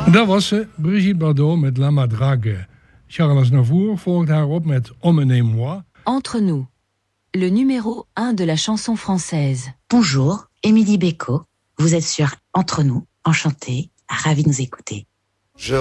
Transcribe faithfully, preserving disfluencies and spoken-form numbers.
Dat was ze, Brigitte Bardot met La Madrague. Charles Navour volgt haar op met Emmenez-moi. Entre nous, le numéro un de la chanson française. Bonjour, Émilie Bécaud. Vous êtes sur Entre nous, enchantée, ravie de nous écouter.